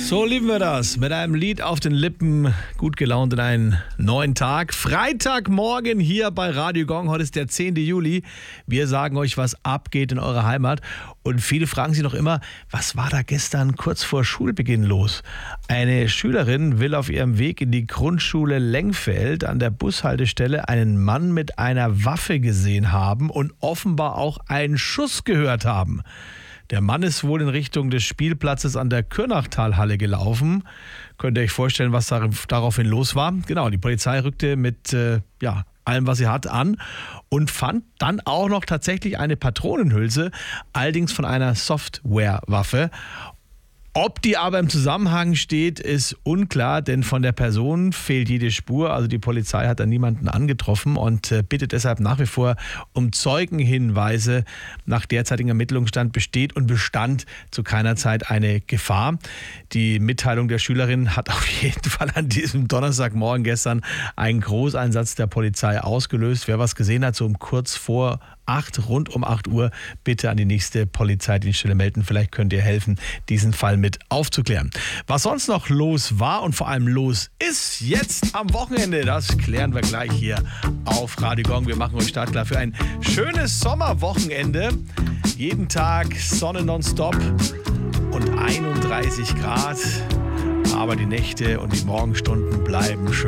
So lieben wir das. Mit einem Lied auf den Lippen, gut gelaunt in einen neuen Tag. Freitagmorgen hier bei Radio Gong. Heute ist der 10. Juli. Wir sagen euch, was abgeht in eurer Heimat. Und viele fragen sich noch immer, was war da gestern kurz vor Schulbeginn los? Eine Schülerin will auf ihrem Weg in die Grundschule Lengfeld an der Bushaltestelle einen Mann mit einer Waffe gesehen haben und offenbar auch einen Schuss gehört haben. Der Mann ist wohl in Richtung des Spielplatzes an der Kürnachtalhalle gelaufen. Könnt ihr euch vorstellen, was daraufhin los war? Genau, die Polizei rückte mit allem, was sie hat, an und fand dann auch noch tatsächlich eine Patronenhülse, allerdings von einer Softwarewaffe. Ob die aber im Zusammenhang steht, ist unklar, denn von der Person fehlt jede Spur. Also die Polizei hat da niemanden angetroffen und bittet deshalb nach wie vor um Zeugenhinweise. Nach derzeitigem Ermittlungsstand besteht und bestand zu keiner Zeit eine Gefahr. Die Mitteilung der Schülerin hat auf jeden Fall an diesem Donnerstagmorgen gestern einen Großeinsatz der Polizei ausgelöst. Wer was gesehen hat, so um kurz vor 8, rund um 8 Uhr, bitte an die nächste Polizeidienststelle melden. Vielleicht könnt ihr helfen, diesen Fall mit aufzuklären. Was sonst noch los war und vor allem los ist jetzt am Wochenende, das klären wir gleich hier auf Radio Gong. Wir machen euch startklar für ein schönes Sommerwochenende. Jeden Tag Sonne nonstop und 31 Grad. Aber die Nächte und die Morgenstunden bleiben schön.